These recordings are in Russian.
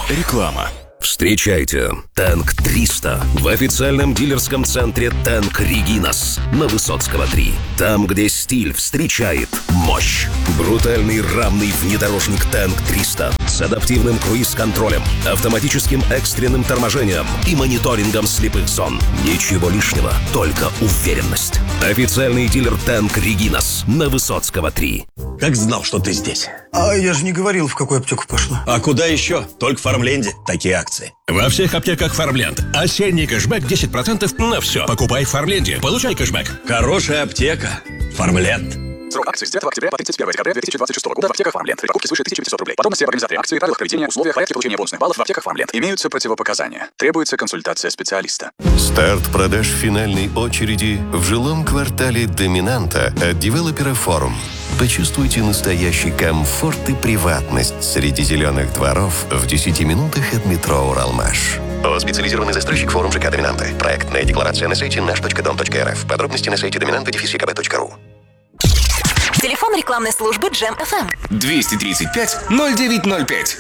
Реклама. Встречайте Тэнк 300 в официальном дилерском центре Тэнк Регинас на Высоцкого 3. Там, где стиль встречает мощь. Брутальный рамный внедорожник Тэнк 300 с адаптивным круиз-контролем, автоматическим экстренным торможением и мониторингом слепых зон. Ничего лишнего, только уверенность. Официальный дилер Тэнк Регинас на Высоцкого 3. Как знал, что ты здесь. А я же не говорил, в какую аптеку пошла. А куда еще? Только в Фармленде такие акции. Во всех аптеках Фармленд. Осенний кэшбэк 10% на все. Покупай в Фармленде, получай кэшбэк. Хорошая аптека. Фармленд. Срок акции с 9 октября по 31 декабря 2026 года в аптеках Фармленд. При покупке свыше 1500 рублей. Подробности об организаторе акции, правилах проведения, условиях, порядке получения бонусных баллов в аптеках Фармленд. Имеются противопоказания. Требуется консультация специалиста. Старт продаж финальной очереди в жилом квартале «Доминанта» от девелопера «Форум». Почувствуйте настоящий комфорт и приватность среди зеленых дворов в 10 минутах от метро «Уралмаш». Специализированный застройщик «Форум ЖК Доминанта». Проектная декларация на сайте наш.дом.рф. Подробности на сайте dominanta-ckb.ru. Телефон рекламной службы Джем FM. 235-0905.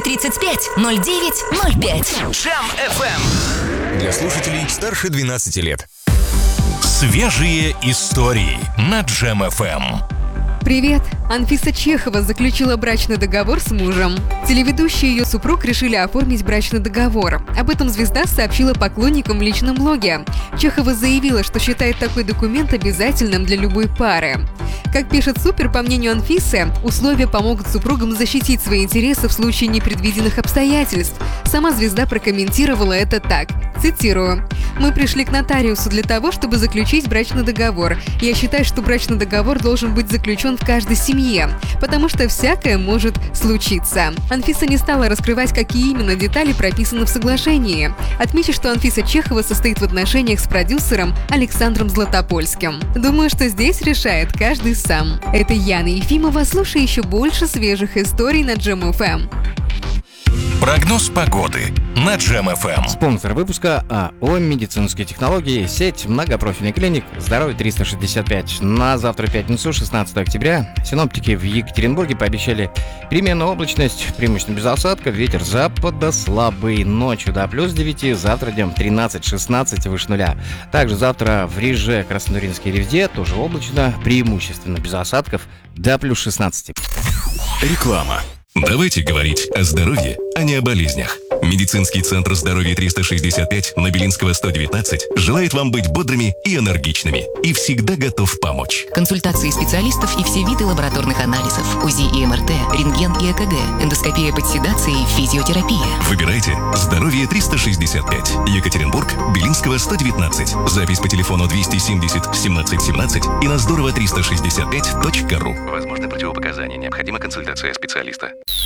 235-0905. Джем FM. Для слушателей старше 12 лет. Свежие истории на Джем FM. Привет! Анфиса Чехова заключила брачный договор с мужем. Телеведущий и ее супруг решили оформить брачный договор. Об этом звезда сообщила поклонникам в личном блоге. Чехова заявила, что считает такой документ обязательным для любой пары. Как пишет Супер, по мнению Анфисы, условия помогут супругам защитить свои интересы в случае непредвиденных обстоятельств. Сама звезда прокомментировала это так, цитирую: «Мы пришли к нотариусу для того, чтобы заключить брачный договор. Я считаю, что брачный договор должен быть заключен в каждой семье, потому что всякое может случиться». Анфиса не стала раскрывать, какие именно детали прописаны в соглашении. Отмечу, что Анфиса Чехова состоит в отношениях с продюсером Александром Златопольским. Думаю, что здесь решает каждый сам. Это Яна Ефимова. Слушай еще больше свежих историй на Джем FM. Прогноз погоды на Джем FM. Спонсор выпуска АО «Медицинские технологии», сеть многопрофильных клиник «Здоровье 365». На завтра, пятницу, 16 октября, синоптики в Екатеринбурге пообещали переменную облачность, преимущественно без осадков, ветер запада слабый, ночью до плюс 9, завтра днем 13-16, выше нуля. Также завтра в Риже, Краснотурьинске и Ревде тоже облачно, преимущественно без осадков, до плюс 16. Реклама. Давайте говорить о здоровье, а не о болезнях. Медицинский центр здоровья 365 на Белинского 119 желает вам быть бодрыми и энергичными и всегда готов помочь. Консультации специалистов и все виды лабораторных анализов, УЗИ и МРТ, рентген и ЭКГ, эндоскопия под седацией, физиотерапия. Выбирайте «Здоровье 365». Екатеринбург, Белинского 119. Запись по телефону 270 17 17 и на здорово365.ру. Возможны противопоказания. Необходима консультация специалиста.